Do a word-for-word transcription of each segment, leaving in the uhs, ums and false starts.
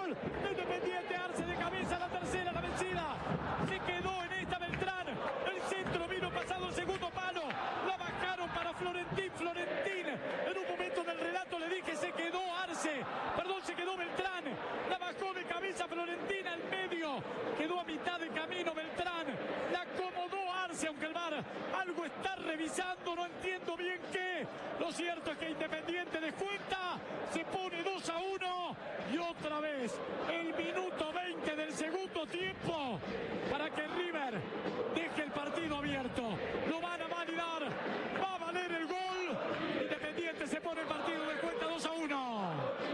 gol de Independiente. Arce de cabeza, la tercera, la vencida. Se quedó en esta Beltrán. El centro vino pasado el segundo palo. La bajaron para Florentín. Florentín. En un momento del relato le dije se quedó Arce. Perdón, se quedó Beltrán. La bajó de cabeza Florentín al medio. Quedó a mitad de camino Beltrán. La acomodó Arce, aunque el V A R algo está revisando. No entiendo bien qué. Lo cierto es que Independiente descuenta. Se pone dos a uno. Y otra vez el minuto veinte del segundo tiempo para que River deje el partido abierto. Lo van a validar. Va a valer el gol. Independiente se pone el partido de cuenta dos a uno.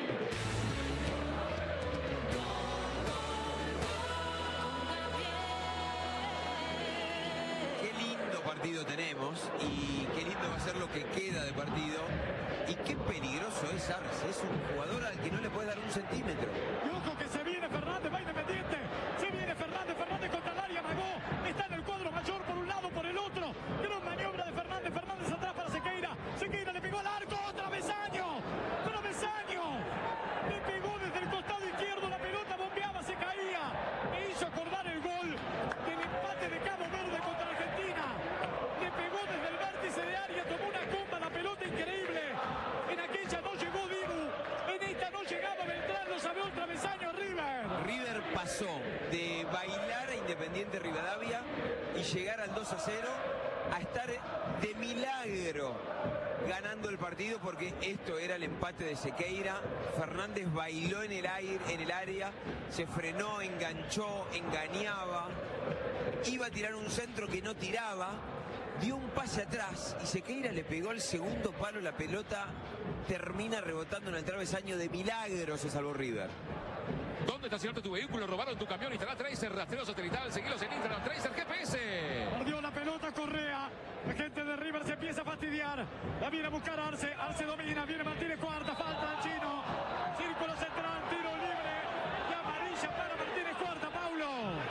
Qué lindo partido tenemos y qué lindo va a ser lo que queda de partido. Y qué peligroso es Arce. Es un jugador al que no le puedes dar un centímetro. Y ojo que se viene Fernández, va Independiente. Se viene Fernández, Fernández contra el área, Magó. Está en el cuadro mayor por un lado, por el otro. Gran maniobra de Fernández, Fernández atrás para Sequeira. Sequeira le pegó al arco, travesaño. Travesaño. Le pegó desde el costado izquierdo, la pelota bombeaba, se caía. E hizo acordar el gol del empate de Cabo Verde contra Argentina. Le pegó desde el vértice de área, tomó una comba, la pelota increíble. En aquella no llegó Dibu, en esta no llegaba Beltrán, lo sabe el travesaño River. River pasó de bailar a Independiente Rivadavia y llegar al dos a cero a estar de milagro ganando el partido, porque esto era el empate de Sequeira. Fernández bailó en el aire, en el área, se frenó, enganchó, engañaba, iba a tirar un centro que no tiraba, dio un pase atrás y Sequeira le pegó al segundo palo. La pelota termina rebotando en el travesaño. De milagro se salvó River. ¿Dónde estacionaste tu vehículo? ¿Robaron tu camión? Instala Tracer, rastreo satelital, seguilos en Instagram, Tracer G P S. Perdió la pelota Correa. La gente de River se empieza a fastidiar. La viene a buscar Arce. Arce domina. Viene Martínez, cuarta. Falta al chino. Círculo central. Tiro libre. Y amarilla para Martínez, cuarta. Paulo.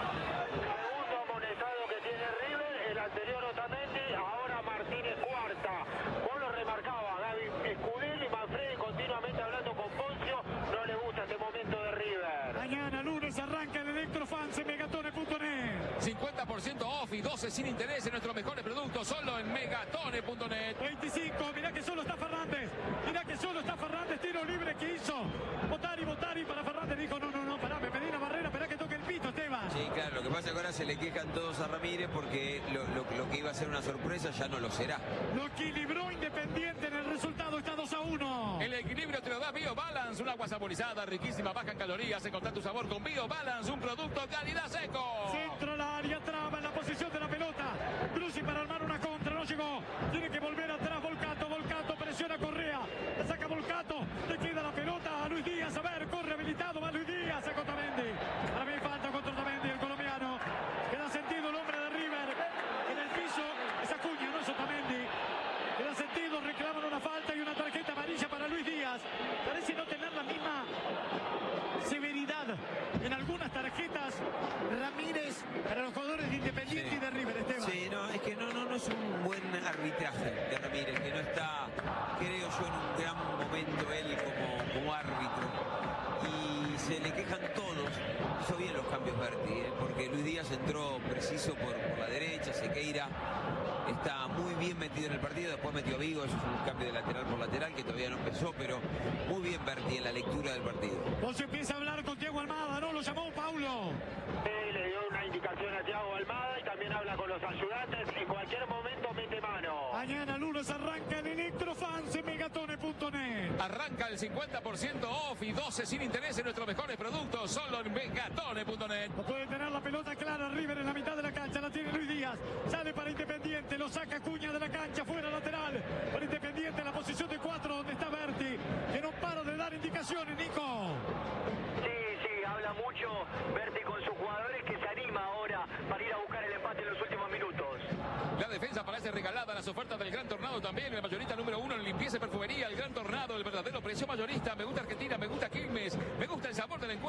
Segundo amonestado que tiene River. El anterior Otamendi. Ahora Martínez, cuarta. Vos lo remarcaba, Gaby. Escudero y Manfredi continuamente hablando con Poncio. No le gusta este momento de River. Mañana lunes arranca el Electrofans en megatone punto net. cincuenta por ciento off y doce sin interés en nuestros mejores productos solo en megatone punto net. veinticinco, mirá que solo está Fernández. Mirá que solo está Fernández. Tiro libre que hizo. Botari, Botari para Fernández. Dijo, no, no, no, pará, me pedí la barrera. Esperá que toque el pito, Esteban. Sí, claro, lo que pasa es que ahora se le quejan todos a Ramírez porque lo, lo, lo que iba a ser una sorpresa ya no lo será. Lo equilibró Independiente en el resultado. Está dos a uno. El equilibrio te lo da BioBalance, un agua saborizada, riquísima, baja en calorías. Encontrar tu sabor con BioBalance, un producto calidad seco. Centro al área, traba en la posición de la pelota. Brusi para armar una contra, no llegó. Tiene que volver atrás Volcato, Volcato presiona a Correa. La saca Volcato, le queda la pelota a Luis Díaz. A ver, corre habilitado, va Luis Díaz a Otamendi. Para mí falta contra Otamendi, el colombiano. Queda sentido el hombre de River. En el piso, esa cuña, no es Otamendi. Queda sentido, reclaman una falta y una tarjeta amarilla para Luis Díaz. Parece no tener la misma severidad en algunas tarjetas Ramírez para los jugadores de Independiente Sí. y de River, Esteban. Sí, no, es que no, no, no es un buen arbitraje de Ramírez, que no está, creo yo, en un gran momento él como, como árbitro. Y se le quejan todos. Hizo bien los cambios Berti, ¿eh? Porque Luis Díaz entró preciso por, por la derecha, Sequeira está muy bien metido en el partido, después metió a Vigo, eso es un cambio de lateral por lateral que todavía no empezó, pero muy bien Berti en la lectura del partido. Vos empieza a hablar con Thiago Almada, ¿no? Lo llamó Paulo. Sí, le dio una indicación a Thiago Almada y también habla con los ayudantes. En cualquier momento mete mano. Mañana lunes arranca el Electrofans en megatone punto net. Arranca el cincuenta por ciento off y doce sin interés en nuestros mejores productos solo en megatone punto net. No puede tener la pelota clara River en la mitad de la cancha. La tiene Luis Díaz. Sale para Independiente. Lo saca Cuña de la cancha. Fuera lateral. Para Independiente en la posición de cuatro donde está Berti. Que no para de dar indicaciones, Nico. Sí, sí, habla mucho Berti con sus jugadores, que se anima ahora para ir a buscar el empate en los últimos minutos. La defensa parece regalada. Las ofertas del Gran Tornado también. El mayorista número uno en limpieza y perfumería. El Gran Tornado, el verdadero precio mayorista. Me gusta Argentina, me gusta Quilmes. Me gusta el sabor del encuentro.